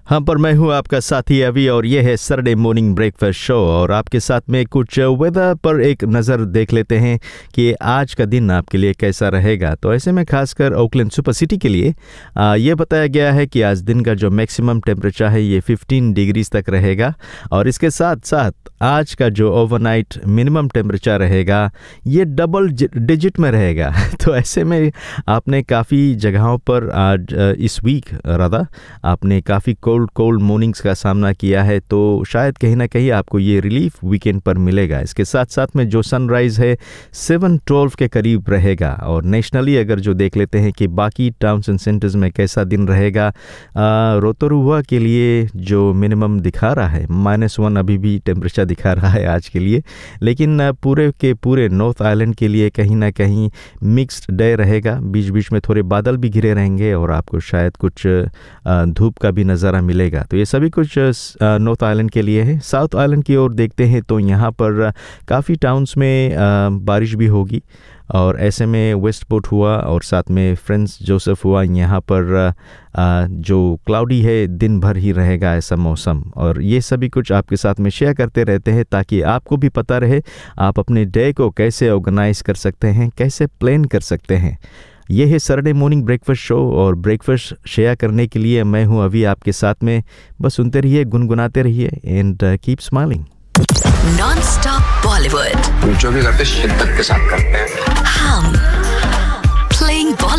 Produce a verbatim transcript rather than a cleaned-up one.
हाँ, पर मैं हूँ आपका साथी अभी और ये है सैटरडे मॉर्निंग ब्रेकफास्ट शो और आपके साथ में कुछ वेदर पर एक नज़र देख लेते हैं कि आज का दिन आपके लिए कैसा रहेगा। तो ऐसे में खासकर ओकलैंड सुपर सिटी के लिए आ, ये बताया गया है कि आज दिन का जो मैक्सिमम टेम्परेचर है ये पंद्रह डिग्रीज तक रहेगा और इसके साथ साथ आज का जो ओवरनाइट मिनिमम टेम्परेचर रहेगा ये डबल डिजिट में रहेगा। तो ऐसे में आपने काफ़ी जगहों पर आज इस वीक राधा आपने काफ़ी कोल्ड कोल्ड मॉर्निंग्स का सामना किया है, तो शायद कहीं ना कहीं आपको ये रिलीफ वीकेंड पर मिलेगा। इसके साथ साथ में जो सनराइज़ है सेवन ट्वेल्व के करीब रहेगा और नेशनली अगर जो देख लेते हैं कि बाकी टाउन्स एंड सेंटर्स में कैसा दिन रहेगा, रोतोरुआ के लिए जो मिनिमम दिखा रहा है माइनस वन अभी भी टेम्परेचर दिखा रहा है आज के लिए, लेकिन पूरे के पूरे नॉर्थ आइलैंड के लिए कहीं ना कहीं मिक्स्ड डे रहेगा। बीच बीच में थोड़े बादल भी घिरे रहेंगे और आपको शायद कुछ धूप का भी नज़ारा मिलेगा। तो ये सभी कुछ नॉर्थ आइलैंड के लिए है। साउथ आइलैंड की ओर देखते हैं तो यहाँ पर काफ़ी टाउन्स में बारिश भी होगी और ऐसे में वेस्टपोर्ट हुआ और साथ में फ्रेंड्स जोसेफ हुआ, यहाँ पर जो क्लाउडी है दिन भर ही रहेगा ऐसा मौसम। और ये सभी कुछ आपके साथ में शेयर करते रहते हैं ताकि आपको भी पता रहे आप अपने डे को कैसे ऑर्गेनाइज कर सकते हैं, कैसे प्लान कर सकते हैं। ये है सैटरडे मॉर्निंग ब्रेकफास्ट शो और ब्रेकफास्ट शेयर करने के लिए मैं हूँ अभी आपके साथ में। बस सुनते रहिए, गुनगुनाते रहिए and keep smiling. Non stop Bollywood जो भी करते शिद्दत के साथ करते हैं हम